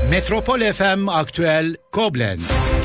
Metropol FM Aktüel Koblenz.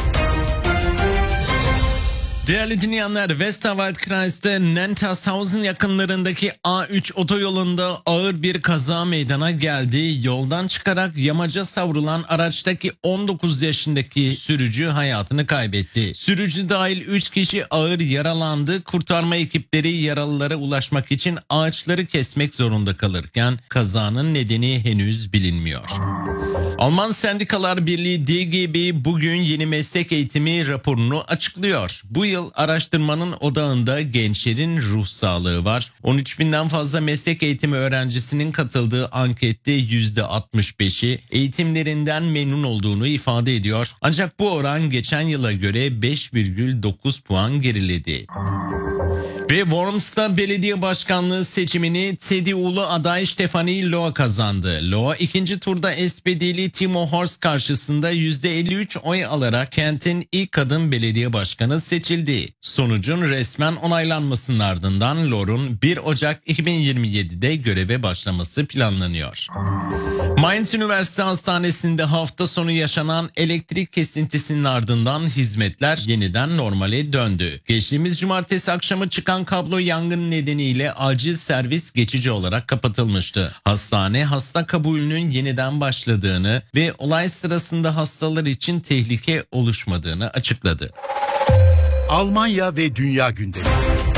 Değerli dinleyenler, Westerwaldkreis'te Nentershausen yakınlarındaki A3 otoyolunda ağır bir kaza meydana geldi. Yoldan çıkarak yamaca savrulan araçtaki 19 yaşındaki sürücü hayatını kaybetti. Sürücü dahil 3 kişi ağır yaralandı. Kurtarma ekipleri yaralılara ulaşmak için ağaçları kesmek zorunda kalırken kazanın nedeni henüz bilinmiyor. Alman Sendikalar Birliği DGB bugün yeni meslek eğitimi raporunu açıklıyor. Bu yıl araştırmanın odağında gençlerin ruh sağlığı var. 13 binden fazla meslek eğitimi öğrencisinin katıldığı ankette %65'i eğitimlerinden memnun olduğunu ifade ediyor. Ancak bu oran geçen yıla göre 5,9 puan geriledi. Ve Worms'ta belediye başkanlığı seçimini CDU'lu aday Stefanie Lohr kazandı. Lohr ikinci turda SPD'li Timo Horst karşısında %53 oy alarak kentin ilk kadın belediye başkanı seçildi. Sonucun resmen onaylanmasının ardından Lohr'un 1 Ocak 2027'de göreve başlaması planlanıyor. Mainz Üniversite Hastanesi'nde hafta sonu yaşanan elektrik kesintisinin ardından hizmetler yeniden normale döndü. Geçtiğimiz cumartesi akşamı çıkan kablo yangını nedeniyle acil servis geçici olarak kapatılmıştı. Hastane hasta kabulünün yeniden başladığını ve olay sırasında hastalar için tehlike oluşmadığını açıkladı. Almanya ve Dünya gündemi.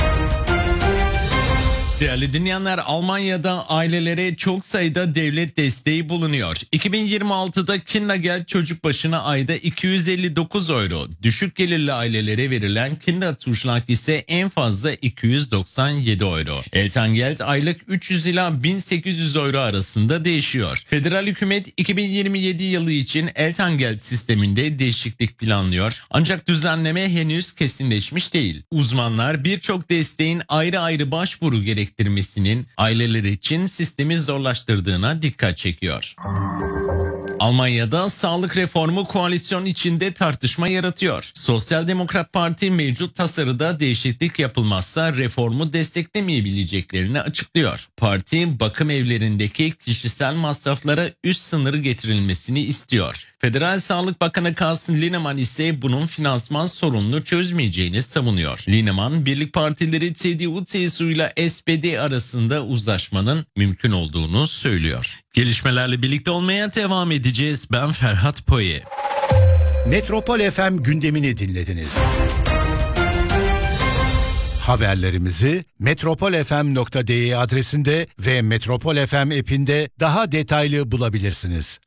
Değerli dinleyenler, Almanya'da ailelere çok sayıda devlet desteği bulunuyor. 2026'da Kindergeld çocuk başına ayda 259 euro. Düşük gelirli ailelere verilen Kinderzuschlag ise en fazla 297 euro. Elterngeld aylık 300 ila 1800 euro arasında değişiyor. Federal hükümet 2027 yılı için Elterngeld sisteminde değişiklik planlıyor. Ancak düzenleme henüz kesinleşmiş değil. Uzmanlar birçok desteğin ayrı ayrı başvuru gerektiğini aileler için sistemi zorlaştırdığına dikkat çekiyor. Almanya'da sağlık reformu koalisyon içinde tartışma yaratıyor. Sosyal Demokrat Parti mevcut tasarıda değişiklik yapılmazsa reformu desteklemeyebileceklerini açıklıyor. Parti bakım evlerindeki kişisel masraflara üst sınırı getirilmesini istiyor. Federal Sağlık Bakanı Carsten Linnemann ise bunun finansman sorununu çözmeyeceğini savunuyor. Linnemann, birlik partileri CDU-CSU ile SPD arasında uzlaşmanın mümkün olduğunu söylüyor. Gelişmelerle birlikte olmaya devam edeceğiz. Ben Ferhat Poye. Metropol FM gündemini dinlediniz. Haberlerimizi metropolfm.de adresinde ve Metropol FM app'inde daha detaylı bulabilirsiniz.